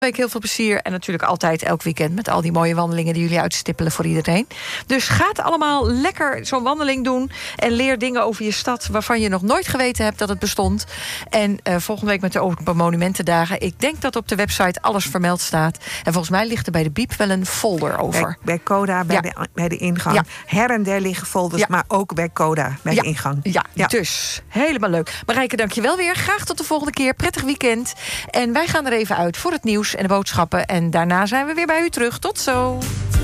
week heel veel plezier. En natuurlijk altijd elk weekend met al die mooie wandelingen die jullie uitstippelen voor iedereen. Dus gaat allemaal lekker zo'n wandeling doen. En leer dingen over je stad waarvan je nog nooit geweten hebt dat het bestond. En volgende week met de Open Monumentendagen. Ik denk dat op de website alles vermeld staat. En volgens mij ligt er bij de Biep wel een folder over. Bij Coda, bij de ingang. Ja. Her en der liggen folders, maar ook bij Coda, bij de ingang. Ja, dus helemaal leuk. Marijke, dank je wel weer. Graag tot de volgende keer. Prettig weekend. En wij gaan er even uit voor het nieuws en de boodschappen. En daarna zijn we weer bij u terug. Tot zo.